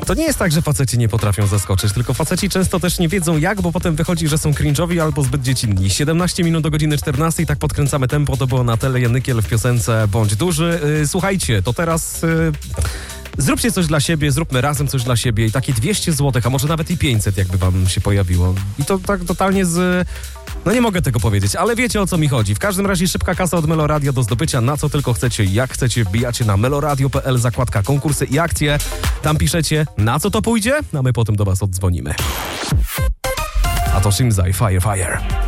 To nie jest tak, że faceci nie potrafią zaskoczyć, tylko faceci często też nie wiedzą jak, bo potem wychodzi, że są cringe'owi albo zbyt dziecinni. 17 minut do godziny 14 i tak podkręcamy tempo, to było Natalia Janykiel w piosence Bądź duży. Słuchajcie, to teraz... Zróbcie coś dla siebie, zróbmy razem coś dla siebie i takie 200 zł, a może nawet i 500 jakby wam się pojawiło. I to tak totalnie z... No nie mogę tego powiedzieć, ale wiecie o co mi chodzi. W każdym razie szybka kasa od Meloradio do zdobycia na co tylko chcecie i jak chcecie. Wbijacie na meloradio.pl, zakładka konkursy i akcje. Tam piszecie na co to pójdzie, a my potem do was oddzwonimy. A to Shimzai, Fire Fire.